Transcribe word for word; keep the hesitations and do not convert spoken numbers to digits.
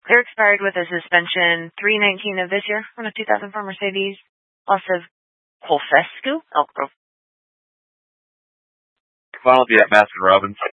Clear expired with a suspension three nineteen of this year on a two thousand four Mercedes. Loss of Colfescu, Elk Grove. Final be at Baskin Robbins.